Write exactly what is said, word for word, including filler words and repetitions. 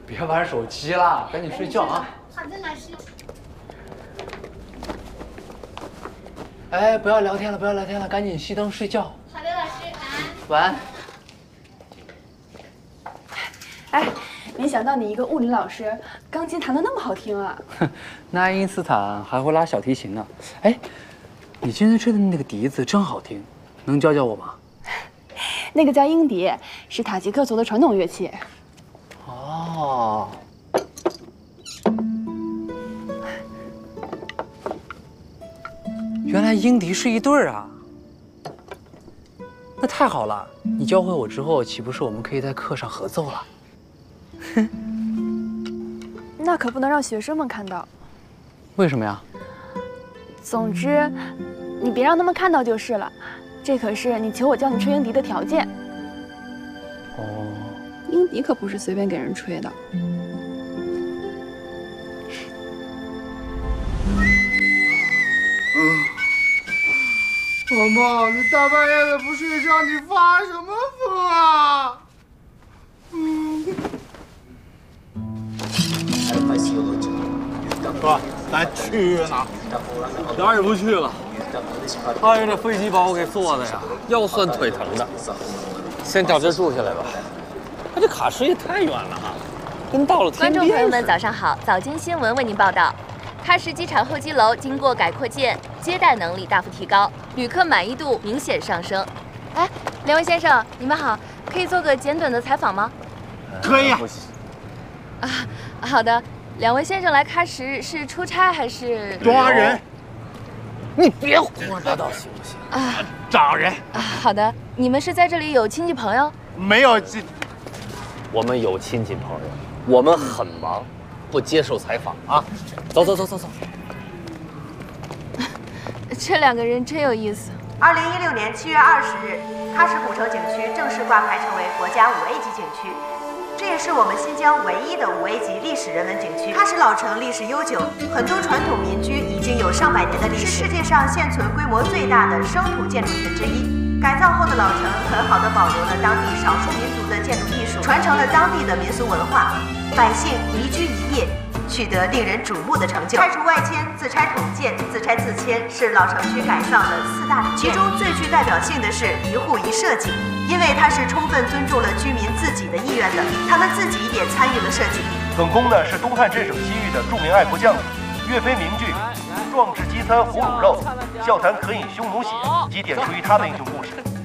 别玩手机了，赶紧睡觉啊！ 好的，老师。 哎，不要聊天了，不要聊天了，赶紧熄灯睡觉。 好的，老师， 晚安。 哎，没想到你一个物理老师，钢琴弹得那么好听啊！ 那爱因斯坦还会拉小提琴呢。哎，你今天吹的那个笛子真好听，能教教我吗？ 那个叫鹰笛，是塔吉克族的传统乐器。 哦。原来鹰笛是一对儿啊！那太好了，你教会我之后，岂不是我们可以在课上合奏了？ 那可不能让学生们看到。 为什么呀？ 总之，你别让他们看到就是了。这可是你求我教你吹鹰笛的条件。 哦， 鹰笛可不是随便给人吹的。 宝宝，你大半夜的不睡觉，你发什么疯啊？嗯。 哥，咱去哪？哪儿也不去了。哎呀，这飞机把我给坐的呀，腰酸腿疼的。先找地住下来吧。他这卡什也太远了哈，跟到了天边似的。 观众朋友们，早上好！早间新闻为您报道。喀什机场候机楼经过改扩建，接待能力大幅提高，旅客满意度明显上升。哎，两位先生，你们好，可以做个简短的采访吗？ 可以啊。 啊，好的。两位先生来喀什是出差还是抓人？ 你别胡说八道行不行？ 啊， 找人。 啊，好的。你们是在这里有亲戚朋友？ 没有亲。 我们有亲戚朋友，我们很忙。不接受采访啊！走走走走走。 这两个人真有意思。 二零一六年七月二十日，喀什古城景区正式挂牌成为国家五 A 级景区，这也是我们新疆唯一的五 A 级历史人文景区。喀什老城历史悠久，很多传统民居已经有上百年的历史，是世界上现存规模最大的生土建筑群之一。改造后的老城很好地保留了当地少数民族的建筑艺术，传承了当地的民俗文化。百姓宜居宜业，取得令人瞩目的成就。拆除外迁、自拆统建、自拆自迁是老城区改造的四大理念，其中最具代表性的是一户一设计，因为它是充分尊重了居民自己的意愿的，他们自己也参与了设计。 本宫呢是东汉镇守西域的著名爱国将领，岳飞名句“壮志饥餐胡虏肉，笑谈渴饮匈奴血”即点出于他的英雄故事。